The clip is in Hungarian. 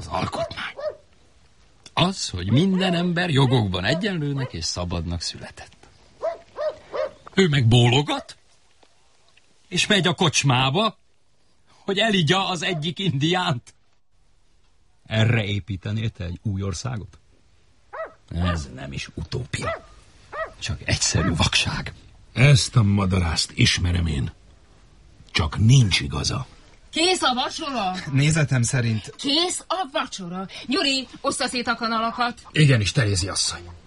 Az alkotmány. Az, hogy minden ember jogokban egyenlőnek és szabadnak született. Ő meg bólogat, és megy a kocsmába, hogy eligya az egyik indiánt. Erre építenél te egy új országot? Ez nem is utópia. Csak egyszerű vakság. Ezt a madarászt ismerem én. Csak nincs igaza. Kész a vacsora? Nézetem szerint... Kész a vacsora. Gyuri, oszta szét a kanalakat. Igenis, Terézi asszony.